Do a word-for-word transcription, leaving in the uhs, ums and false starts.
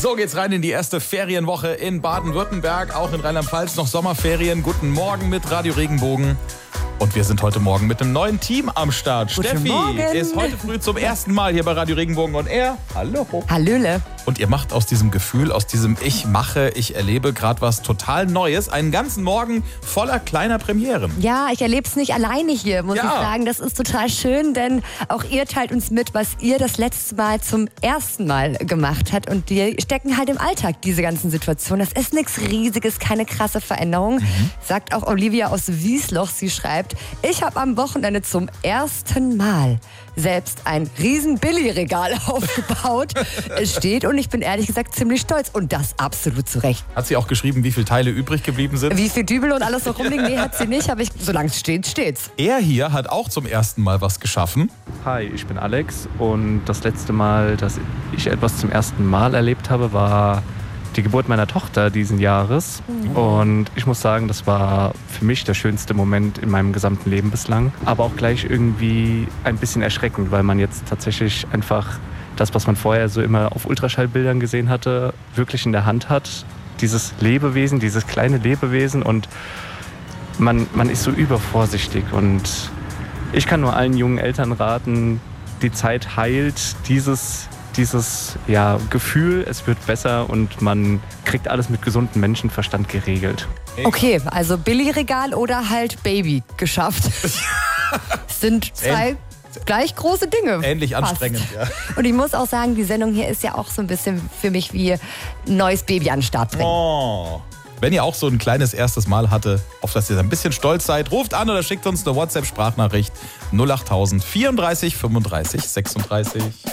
So geht's rein in die erste Ferienwoche in Baden-Württemberg, auch in Rheinland-Pfalz noch Sommerferien. Guten Morgen mit Radio Regenbogen. Und wir sind heute Morgen mit einem neuen Team am Start. Guten Steffi Morgen. ist heute früh zum ersten Mal hier bei Radio Regenbogen on Air. Hallo. Hallöle. Und ihr macht aus diesem Gefühl, aus diesem Ich mache, ich erlebe gerade was total Neues, einen ganzen Morgen voller kleiner Premieren. Ja, ich erlebe es nicht alleine hier, muss Ja. ich sagen. Das ist total schön, denn auch ihr teilt uns mit, was ihr das letzte Mal zum ersten Mal gemacht habt. Und wir stecken halt im Alltag diese ganzen Situationen. Das ist nichts Riesiges, keine krasse Veränderung. Mhm. Sagt auch Olivia aus Wiesloch. Sie schreibt, ich habe am Wochenende zum ersten Mal selbst ein riesen Billigregal aufgebaut. Es steht und ich bin ehrlich gesagt ziemlich stolz. Und das absolut zu Recht. Hat sie auch geschrieben, wie viele Teile übrig geblieben sind? Wie viel Dübel und alles noch rumliegen? Nee, hat sie nicht. Aber ich, solange es steht, steht's. Er hier hat auch zum ersten Mal was geschaffen. Hi, ich bin Alex und das letzte Mal, dass ich etwas zum ersten Mal erlebt habe, war die Geburt meiner Tochter diesen Jahres. Mhm. Und ich muss sagen, das war für mich der schönste Moment in meinem gesamten Leben bislang. Aber auch gleich irgendwie ein bisschen erschreckend, weil man jetzt tatsächlich einfach das, was man vorher so immer auf Ultraschallbildern gesehen hatte, wirklich in der Hand hat. Dieses Lebewesen, dieses kleine Lebewesen, und man, man ist so übervorsichtig. Und ich kann nur allen jungen Eltern raten, die Zeit heilt dieses dieses ja, Gefühl, es wird besser und man kriegt alles mit gesundem Menschenverstand geregelt. Okay, also Billigregal oder halt Baby geschafft. Das sind zwei gleich große Dinge. Ähnlich fast. Anstrengend, ja. Und ich muss auch sagen, die Sendung hier ist ja auch so ein bisschen für mich wie ein neues Baby an den Start bringen. Oh. Wenn ihr auch so ein kleines erstes Mal hatte, auf das ihr ein bisschen stolz seid, ruft an oder schickt uns eine WhatsApp-Sprachnachricht null acht tausend vierunddreißig fünfunddreißig sechsunddreißig.